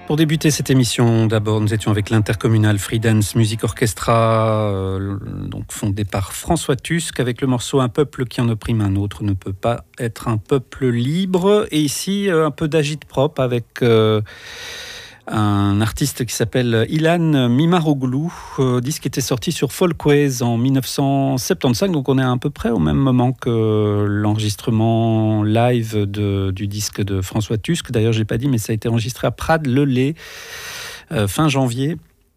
Pour débuter cette émission, d'abord nous étions avec l'Intercommunal Free Dance Music Orchestra, donc fondé par François Tusk, avec le morceau « Un peuple qui en opprime un autre ne peut pas être un peuple libre ». Et ici, un peu d'agite-prop avec un artiste qui s'appelle Ilan Mimaroglou, disque qui était sorti sur Folkways en 1975, donc on est à peu près au même moment que l'enregistrement live du disque de François Tusk. D'ailleurs, je n'ai pas dit, mais ça a été enregistré à Prades-le-Lez, fin janvier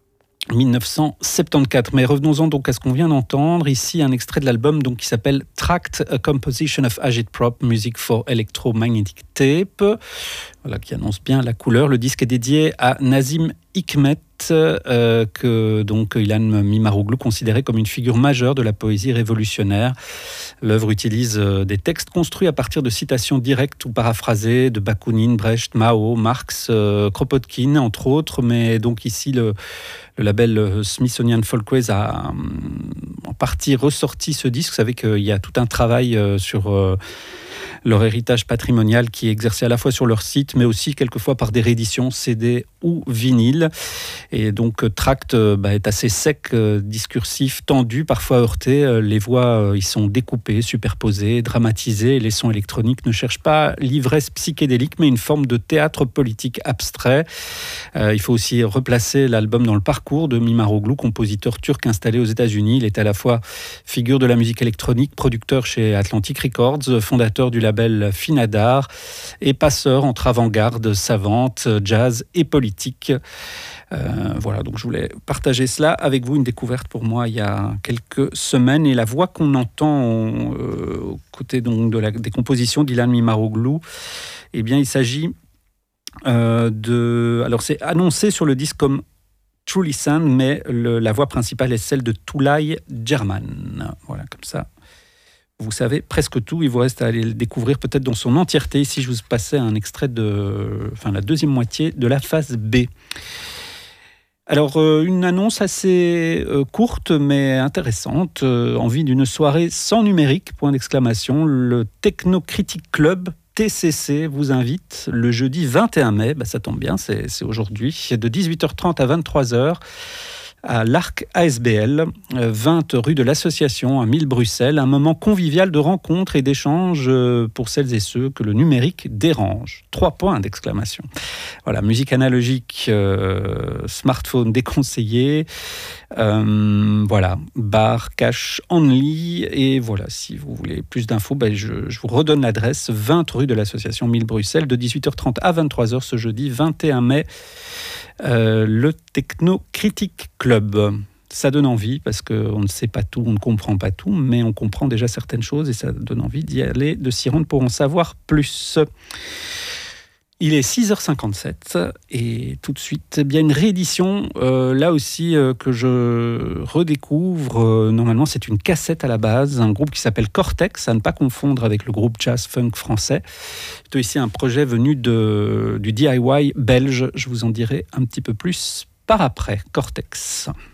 1974. Mais revenons-en donc à ce qu'on vient d'entendre. Ici, un extrait de l'album donc, qui s'appelle Tract, A Composition of Agitprop, Music for Electromagnetic Tape, voilà, qui annonce bien la couleur. Le disque est dédié à Nazim Hikmet, que donc Ilan Mimaroglou considérait comme une figure majeure de la poésie révolutionnaire. L'œuvre utilise des textes construits à partir de citations directes ou paraphrasées de Bakounine, Brecht, Mao, Marx, Kropotkin, entre autres. Mais donc ici, le label Smithsonian Folkways a en partie ressorti ce disque. Vous savez qu'il y a tout un travail sur leur héritage patrimonial qui est exercé à la fois sur leur site, mais aussi quelquefois par des rééditions CD ou vinyle. Et donc Tract est assez sec, discursif, tendu, parfois heurté. Les voix y sont découpées, superposées, dramatisées. Les sons électroniques ne cherchent pas l'ivresse psychédélique, mais une forme de théâtre politique abstrait. Il faut aussi replacer l'album dans le parcours de Mimaroglou, compositeur turc installé aux États-Unis. Il est à la fois figure de la musique électronique, producteur chez Atlantic Records, fondateur du label Finadar et passeur entre avant-garde, savante, jazz et politique. Voilà, donc je voulais partager cela avec vous, une découverte pour moi il y a quelques semaines. Et la voix qu'on entend aux côtés donc des compositions d'Ilan Mimaroglou, eh bien il s'agit alors c'est annoncé sur le disque comme Truly Sound, mais la voix principale est celle de Tulay German. Voilà, comme ça. Vous savez presque tout, il vous reste à aller le découvrir peut-être dans son entièreté. Ici, je vous passais un extrait la deuxième moitié de la phase B. Alors, une annonce assez courte mais intéressante. Envie d'une soirée sans numérique, point d'exclamation. Le Techno Critic Club, TCC, vous invite le jeudi 21 mai, ça tombe bien, c'est aujourd'hui, de 18h30 à 23h. À l'Arc ASBL, 20 rue de l'Association à 1000 Bruxelles, un moment convivial de rencontres et d'échanges pour celles et ceux que le numérique dérange. 3 points d'exclamation. Voilà, musique analogique, smartphone déconseillé, voilà, bar cash only, et voilà, si vous voulez plus d'infos, je vous redonne l'adresse, 20 rue de l'Association 1000 Bruxelles, de 18h30 à 23h ce jeudi 21 mai. Le Techno Critic Club. Ça donne envie parce qu'on ne sait pas tout, on ne comprend pas tout, mais on comprend déjà certaines choses et ça donne envie d'y aller, de s'y rendre pour en savoir plus. Il est 6h57 et tout de suite, bien une réédition, là aussi que je redécouvre. Normalement, c'est une cassette à la base, un groupe qui s'appelle Cortex, à ne pas confondre avec le groupe jazz funk français. C'est ici un projet venu du DIY belge. Je vous en dirai un petit peu plus par après. Cortex.